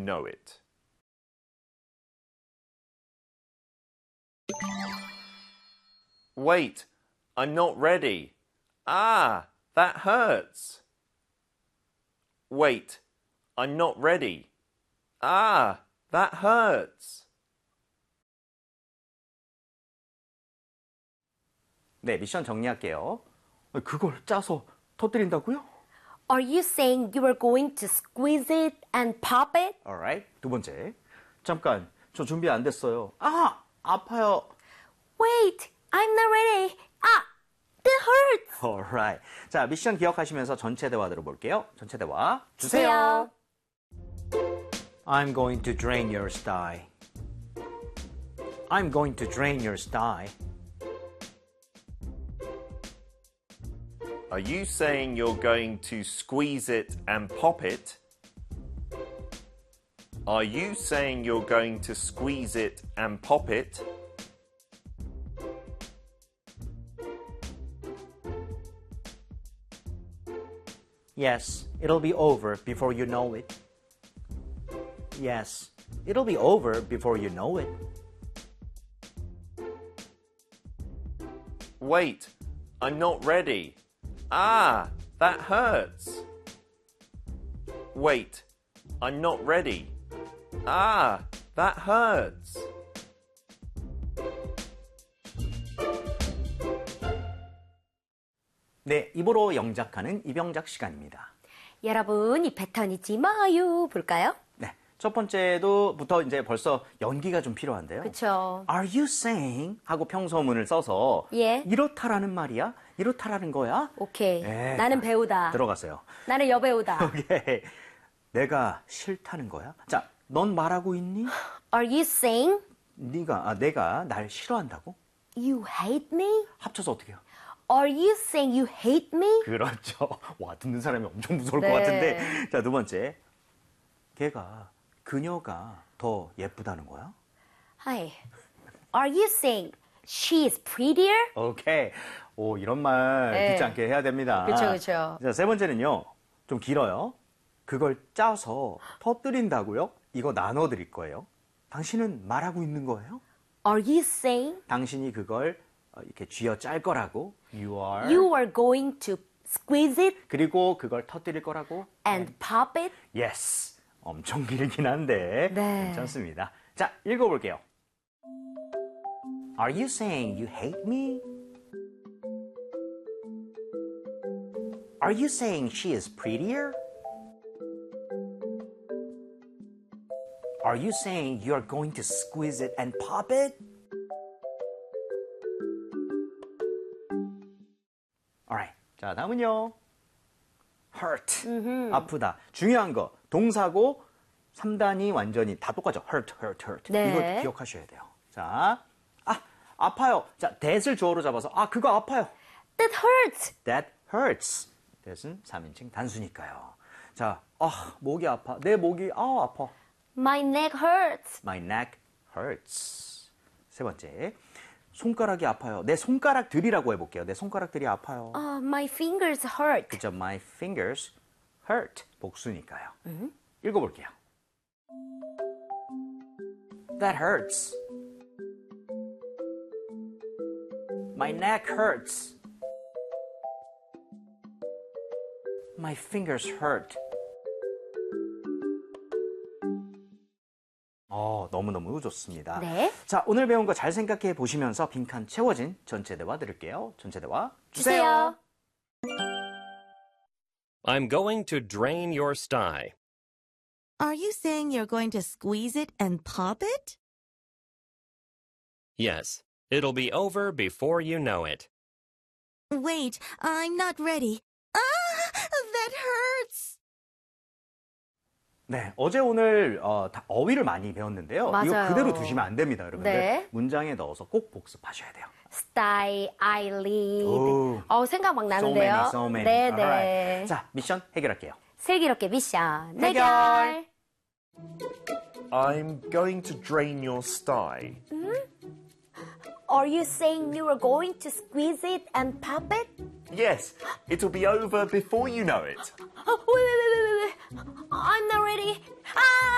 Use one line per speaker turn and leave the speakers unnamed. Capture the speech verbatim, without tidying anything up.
know it. Wait, I'm not ready. Ah, that hurts. Wait, I'm not ready. Ah, that hurts.
네, 미션 정리할게요. 그걸 짜서 터뜨린다고요?
Are you saying you are going to squeeze it and pop it?
Alright. 두 번째. 잠깐, 저 준비 안 됐어요. 아, 아파요.
Wait, I'm not ready. 아, that hurts.
Alright. 자, 미션 기억하시면서 전체 대화 들어볼게요. 전체 대화 주세요.
I'm going to drain your sty. I'm going to drain your sty.
Are you saying you're going to squeeze it and pop it? Are you saying you're going to squeeze it and pop it?
Yes, it'll be over before you know it. Yes, it'll be over before you know it.
Wait, I'm not ready. Ah, that hurts. Wait, I'm not ready. Ah, that hurts.
네, 입으로 영작하는 입영작 시간입니다.
여러분, 이 패턴 잊지 마요. 볼까요?
네, 첫 번째도부터 이제 벌써 연기가 좀 필요한데요.
그쵸.
Are you saying? 하고 평소문을 써서
예.
이렇다라는 말이야? 이렇다라는 거야?
오케이.
네,
나는 배우다.
들어갔어요.
나는 여배우다.
오케이. 내가 싫다는 거야? 자, 넌 말하고 있니?
Are you saying
네가 아, 내가 날 싫어한다고?
you hate me?
합쳐서 어떻게 해요?
Are you saying you hate me?
그렇죠. 와, 듣는 사람이 엄청 무서울
네.
것 같은데. 자, 두 번째. 걔가, 그녀가 더 예쁘다는 거야?
Hi. Are you saying she is prettier?
오케이. 오, 이런 말
네.
듣지 않게 해야 됩니다.
그쵸, 그쵸.
자, 세 번째는요. 좀 길어요. 그걸 짜서 터뜨린다고요? 이거 나눠드릴 거예요. 당신은 말하고 있는 거예요?
Are you saying
당신이 그걸 이렇게 쥐어 짤 거라고? You are.
you are going to squeeze it
그리고 그걸 터뜨릴 거라고?
and pop it?
Yes. 엄청 길긴 한데
네.
괜찮습니다. 자, 읽어볼게요. Are you saying you hate me? Are you saying she is prettier? Are you saying you're going to squeeze it and pop it? Alright. 자, 다음은요. hurt. 아프다. 중요한 거. 동사고 삼 단이 완전히 다 똑같죠. hurt, hurt, hurt.
네.
이거 기억하셔야 돼요. 자, 아, 아파요. 자, that을 주어로 잡아서 아, 그거 아파요.
That hurts.
That hurts. that은 삼 인칭 단수니까요. 자, 아, 목이 아파. 내 목이 아, 아파.
My neck hurts.
My neck hurts. 세 번째. 손가락이 아파요. 내 손가락들이라고 해볼게요. 내 손가락들이 아파요.
Uh, my fingers hurt.
그죠? My fingers hurt. 복수니까요. 읽어볼게요. That hurts. My neck hurts. My fingers hurt. 어, 너무너무 좋습니다.
네.
자, 오늘 배운 거 잘 생각해 보시면서 빈칸 채워진 전체 대화 들을게요. 전체 대화 주세요.
주세요.
I'm going to drain your sty.
Are you saying you're going to squeeze it and pop it?
Yes, it'll be over before you know it.
Wait, I'm not ready. Ah, that hurts.
네, 어제 오늘 어, 다 어휘를 많이 배웠는데요. 이거
맞아요.
그대로 두시면 안 됩니다, 여러분들.
네.
문장에 넣어서 꼭 복습하셔야 돼요.
Style, eyelid.
오.
어, 생각 막
So
나는데요.
many, so many.
네,
Alright.
네.
자, 미션 해결할게요.
슬기롭게 미션
해결.
해결.
I'm going to drain your sty.
Are you saying you are going to squeeze it and pop it?
Yes, it'll be over before you know it.
Oh, wait, wait, wait, wait, wait. I'm not ready. Ah!